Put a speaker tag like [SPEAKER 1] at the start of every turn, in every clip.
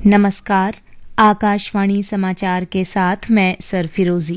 [SPEAKER 1] नमस्कार। आकाशवाणी समाचार के साथ मैं सरफिरोजी।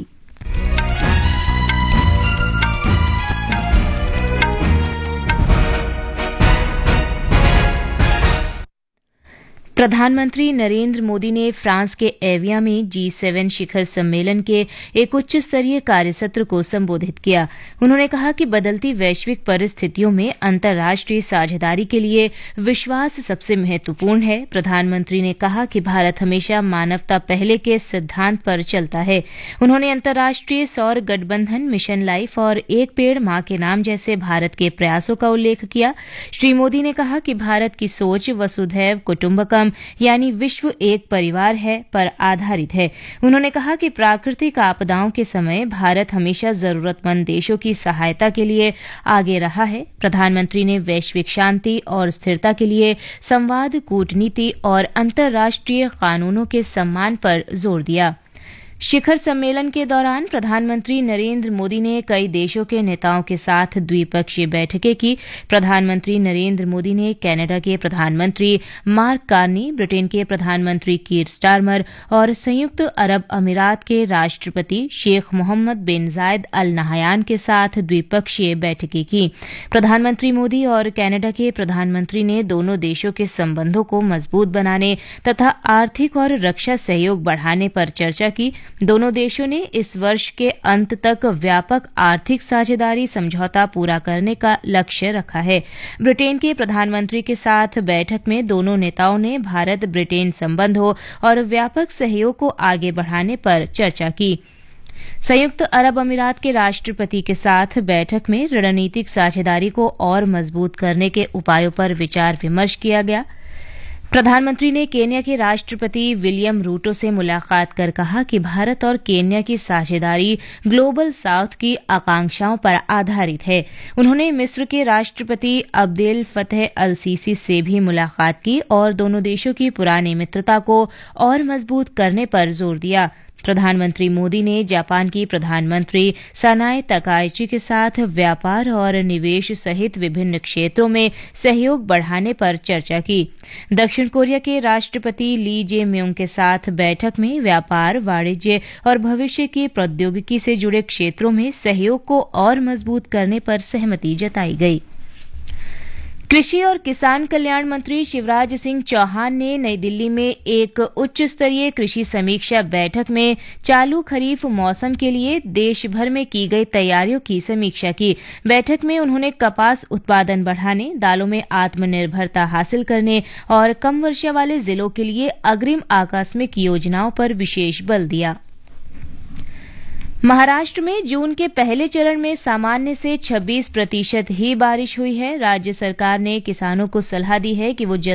[SPEAKER 1] प्रधानमंत्री नरेंद्र मोदी ने फ्रांस के एविया में G7 शिखर सम्मेलन के एक उच्च स्तरीय कार्यसत्र को संबोधित किया। उन्होंने कहा कि बदलती वैश्विक परिस्थितियों में अंतर्राष्ट्रीय साझेदारी के लिए विश्वास सबसे महत्वपूर्ण है। प्रधानमंत्री ने कहा कि भारत हमेशा मानवता पहले के सिद्धांत पर चलता है। उन्होंने अंतर्राष्ट्रीय सौर गठबंधन, मिशन लाइफ और एक पेड़ मां के नाम जैसे भारत के प्रयासों का उल्लेख किया। श्री मोदी ने कहा कि भारत की सोच वसुधैव कुटुंबकम यानी विश्व एक परिवार है पर आधारित है। उन्होंने कहा कि प्राकृतिक आपदाओं के समय भारत हमेशा जरूरतमंद देशों की सहायता के लिए आगे रहा है। प्रधानमंत्री ने वैश्विक शांति और स्थिरता के लिए संवाद, कूटनीति और अंतर्राष्ट्रीय कानूनों के सम्मान पर जोर दिया। शिखर सम्मेलन के दौरान प्रधानमंत्री नरेंद्र मोदी ने कई देशों के नेताओं के साथ द्विपक्षीय बैठकें की। प्रधानमंत्री नरेंद्र मोदी ने कनाडा के प्रधानमंत्री मार्क कार्नी, ब्रिटेन के प्रधानमंत्री कीर स्टारमर और संयुक्त अरब अमीरात के राष्ट्रपति शेख मोहम्मद बिन जायद अल नहयान के साथ द्विपक्षीय बैठकें की। प्रधानमंत्री मोदी और कनाडा के प्रधानमंत्री ने दोनों देशों के संबंधों को मजबूत बनाने तथा आर्थिक और रक्षा सहयोग बढ़ाने पर चर्चा की। दोनों देशों ने इस वर्ष के अंत तक व्यापक आर्थिक साझेदारी समझौता पूरा करने का लक्ष्य रखा है। ब्रिटेन के प्रधानमंत्री के साथ बैठक में दोनों नेताओं ने भारत ब्रिटेन संबंधों और व्यापक सहयोग को आगे बढ़ाने पर चर्चा की। संयुक्त अरब अमीरात के राष्ट्रपति के साथ बैठक में रणनीतिक साझेदारी को और मजबूत करने के उपायों पर विचार विमर्श किया गया। प्रधानमंत्री ने केन्या के राष्ट्रपति विलियम रूटो से मुलाकात कर कहा कि भारत और केन्या की साझेदारी ग्लोबल साउथ की आकांक्षाओं पर आधारित है। उन्होंने मिस्र के राष्ट्रपति अब्देल फतेह अल सीसी से भी मुलाकात की और दोनों देशों की पुरानी मित्रता को और मजबूत करने पर जोर दिया। प्रधानमंत्री मोदी ने जापान की प्रधानमंत्री सनाए तकाइची के साथ व्यापार और निवेश सहित विभिन्न क्षेत्रों में सहयोग बढ़ाने पर चर्चा की। दक्षिण कोरिया के राष्ट्रपति ली जे म्यूंग के साथ बैठक में व्यापार, वाणिज्य और भविष्य की प्रौद्योगिकी से जुड़े क्षेत्रों में सहयोग को और मजबूत करने पर सहमति जताई गई। कृषि और किसान कल्याण मंत्री शिवराज सिंह चौहान ने नई दिल्ली में एक उच्च स्तरीय कृषि समीक्षा बैठक में चालू खरीफ मौसम के लिए देश भर में की गई तैयारियों की समीक्षा की। बैठक में उन्होंने कपास उत्पादन बढ़ाने, दालों में आत्मनिर्भरता हासिल करने और कम वर्षा वाले जिलों के लिए अग्रिम आकस्मिक योजनाओं पर विशेष बल दिया। महाराष्ट्र में जून के पहले चरण में सामान्य से 26% ही बारिश हुई है। राज्य सरकार ने किसानों को सलाह दी है कि वो